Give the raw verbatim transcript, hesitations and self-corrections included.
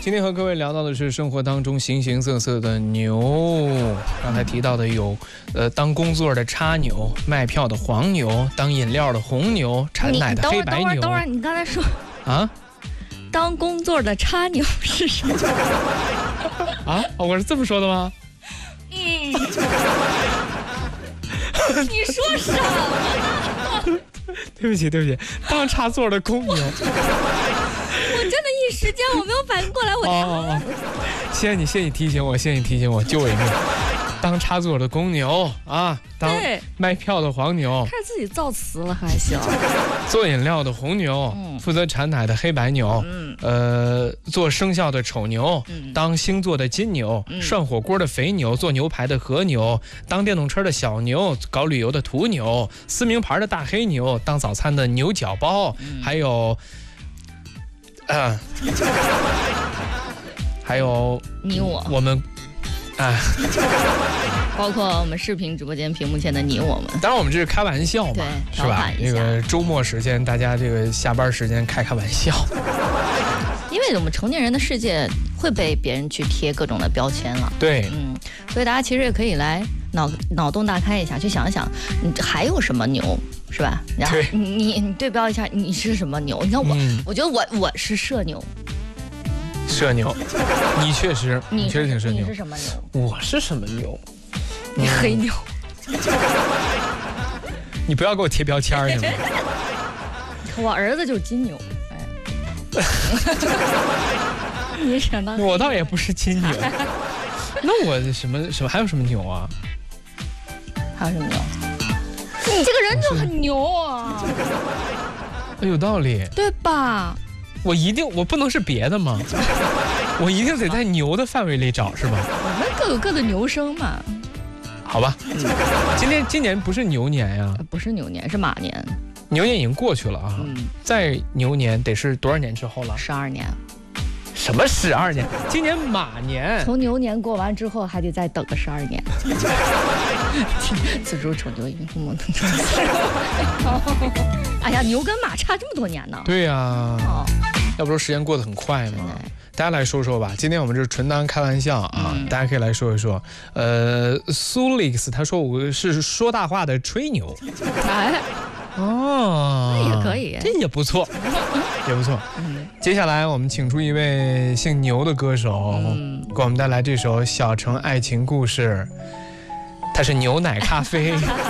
今天和各位聊到的是生活当中形形色色的牛。刚才提到的有，呃，当工作的叉牛，卖票的黄牛，当饮料的红牛，产奶的黑白牛。 等会儿，等会儿，你刚才说啊？ 当工作的叉牛是什么？ 啊？我是这么说的吗？ 嗯。你说什么？ 对不起，对不起，当插座的公牛。 我真的一时间我没有反应过来，我。 哦，谢谢你，谢谢你提醒我，谢谢你提醒我，救我一命。当插座的公牛啊，当卖票的黄牛， 看自己造词了还行。 做饮料的红牛，嗯、负责产奶的黑白牛，嗯、呃，做生肖的丑牛，嗯、当星座的金牛，嗯、涮火锅的肥牛，做牛排的和牛，当电动车的小牛，搞旅游的途牛，撕名牌的大黑牛，当早餐的牛角包，嗯、还有，呃，还有你我我们。哎， 包括我们视频直播间屏幕前的你我们， 当然我们这是开玩笑嘛，是吧？这个周末时间，大家这个下班时间开开玩笑。 因为我们成年人的世界会被别人去贴各种的标签了， 对， 嗯，所以大家其实也可以来脑脑洞大开一下，去想一想，你还有什么牛，是吧？然后你你对标一下，你是什么牛？你看我，嗯、我觉得我我是社牛。 社牛，你确实， 你确实挺社牛。 你是什么牛？ 我是什么牛？ 你黑牛。 你不要给我贴标签行吗？ 我儿子就是金牛。哎。你想当？ 我倒也不是金牛。那我什么什么还有什么牛啊？ 还有什么牛？你这个人就很牛啊！ 有道理， 对吧？ 我一定，我不能是别的吗？我一定得在牛的范围里找，是吧？ 我们各有各的牛生嘛。 好吧，嗯、今天今年不是牛年呀、 啊，不是牛年，是马年。 牛年已经过去了啊，嗯、在牛年得是多少年之后了？ 十二年。 什么十二年？今年马年。 从牛年过完之后，还得再等个十二年。子猪丑牛寅虎卯兔辰巳。哎呀，牛跟马差这么多年呢。 对呀、啊。哦。要不说时间过得很快嘛。大家来说说吧，今天我们这是纯当开玩笑啊，嗯、大家可以来说一说。呃，苏利克斯他说我是说大话的吹牛。 哎。 哦， 那也可以， 这也不错，也不错。嗯、接下来我们请出一位姓牛的歌手，嗯、给我们带来这首《小城爱情故事》。它是牛奶咖啡。